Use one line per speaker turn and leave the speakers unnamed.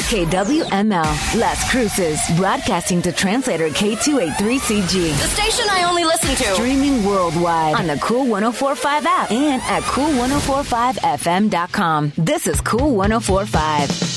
KWML, Las Cruces, broadcasting to translator K283CG.
The station I only listen to.
Streaming worldwide on the Cool 104.5 app and at cool1045fm.com. This is Cool 104.5.